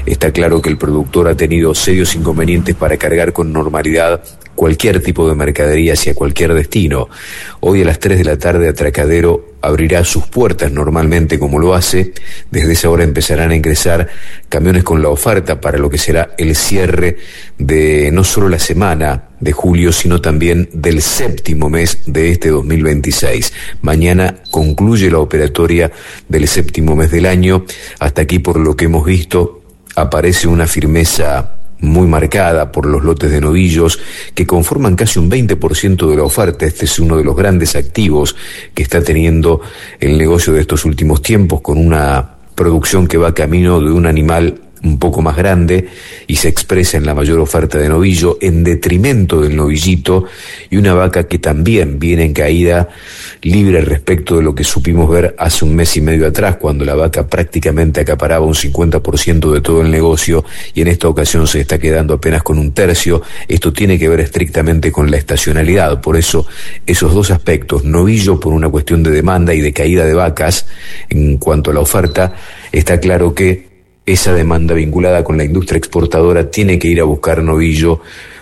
Está claro que el productor ha tenido serios inconvenientes para cargar con normalidad cualquier tipo de mercadería hacia cualquier destino. Hoy a las 3 de la tarde Atracadero abrirá sus puertas normalmente como lo hace. Desde esa hora empezarán a ingresar camiones con la oferta para lo que será el cierre de no solo la semana de julio, sino también del séptimo mes de este 2026. Mañana concluye la operatoria del séptimo mes del año. Hasta aquí, por lo que hemos visto, aparece una firmeza muy marcada por los lotes de novillos que conforman casi un 20% de la oferta. Este es uno de los grandes activos que está teniendo el negocio de estos últimos tiempos, con una producción que va camino de un animal un poco más grande y se expresa en la mayor oferta de novillo en detrimento del novillito, y una vaca que también viene en caída libre respecto de lo que supimos ver hace un mes y medio atrás, cuando la vaca prácticamente acaparaba un 50% de todo el negocio, y en esta ocasión se está quedando apenas con un tercio. Esto tiene que ver estrictamente con la estacionalidad. Por eso esos dos aspectos, novillo por una cuestión de demanda y de caída de vacas en cuanto a la oferta, está claro que esa demanda vinculada con la industria exportadora tiene que ir a buscar novillo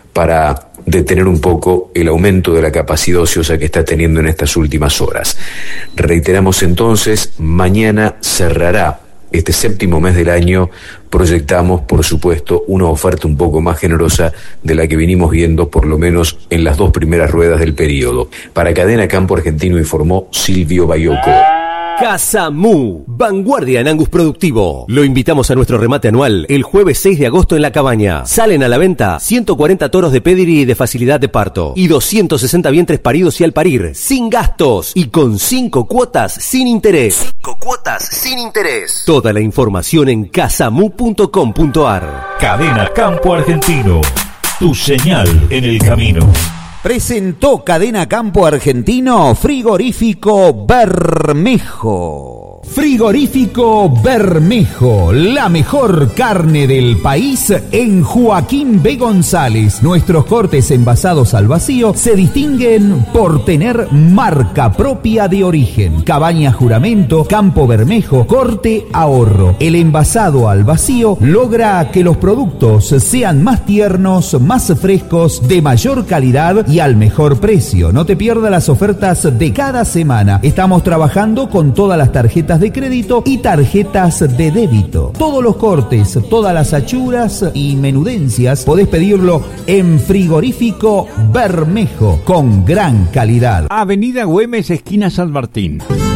para detener un poco el aumento de la capacidad ociosa que está teniendo en estas últimas horas. Reiteramos entonces, mañana cerrará este séptimo mes del año. Proyectamos, por supuesto, una oferta un poco más generosa de la que vinimos viendo, por lo menos en las dos primeras ruedas del periodo. Para Cadena Campo Argentino informó Silvio Bayoco. Casa Mu, vanguardia en Angus productivo. Lo invitamos a nuestro remate anual el jueves 6 de agosto en La Cabaña. Salen a la venta 140 toros de pedigree y de facilidad de parto y 260 vientres paridos y al parir, sin gastos y con 5 cuotas sin interés. 5 cuotas sin interés. Toda la información en casamu.com.ar. Cadena Campo Argentino, tu señal en el camino. Presentó Cadena Campo Argentino Frigorífico Bermejo. Frigorífico Bermejo, la mejor carne del país en Joaquín B. González. Nuestros cortes envasados al vacío se distinguen por tener marca propia de origen. Cabaña Juramento, Campo Bermejo, Corte Ahorro. El envasado al vacío logra que los productos sean más tiernos, más frescos, de mayor calidad y al mejor precio. No te pierdas las ofertas de cada semana. Estamos trabajando con todas las tarjetas de crédito y tarjetas de débito. Todos los cortes, todas las achuras y menudencias podés pedirlo en Frigorífico Bermejo, con gran calidad. Avenida Güemes, esquina San Martín.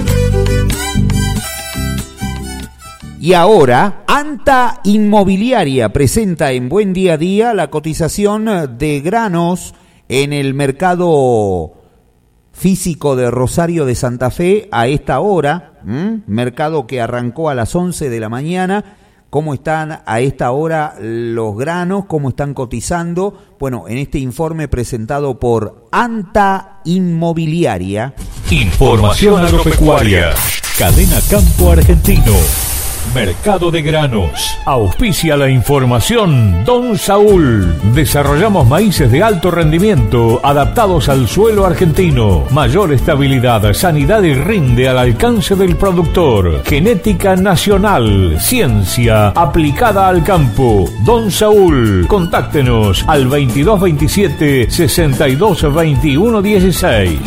Y ahora, Anta Inmobiliaria presenta en Buen Día a Día la cotización de granos en el mercado físico de Rosario de Santa Fe a esta hora, mercado que arrancó a las 11 de la mañana. ¿Cómo están a esta hora los granos? ¿Cómo están cotizando? Bueno, en este informe presentado por Anta Inmobiliaria. Información agropecuaria. Cadena Campo Argentino. Mercado de granos. Auspicia la información Don Saúl. Desarrollamos maíces de alto rendimiento adaptados al suelo argentino. Mayor estabilidad, sanidad y rinde al alcance del productor. Genética nacional. Ciencia aplicada al campo. Don Saúl. Contáctenos al 2227 62 21 16.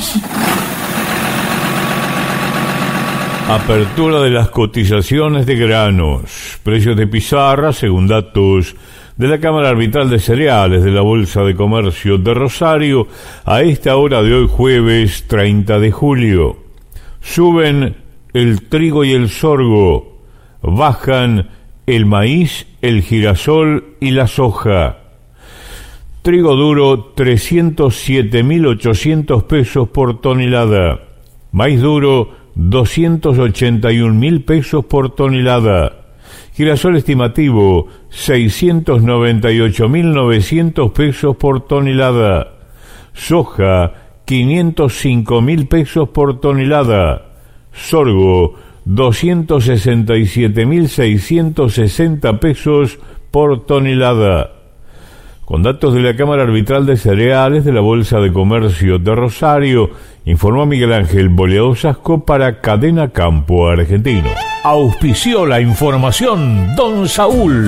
Apertura de las cotizaciones de granos. Precios de pizarra, según datos de la Cámara Arbitral de Cereales de la Bolsa de Comercio de Rosario, a esta hora de hoy, jueves 30 de julio. Suben el trigo y el sorgo. Bajan el maíz, el girasol y la soja. Trigo duro, 307.800 pesos por tonelada. Maíz duro, 281.000 pesos por tonelada. Girasol estimativo, 698.900 pesos por tonelada. Soja, 505.000 pesos por tonelada. Sorgo, 267.660 pesos por tonelada. Con datos de la Cámara Arbitral de Cereales de la Bolsa de Comercio de Rosario, informó Miguel Ángel Boleado Sasco para Cadena Campo Argentino. Auspició la información Don Saúl.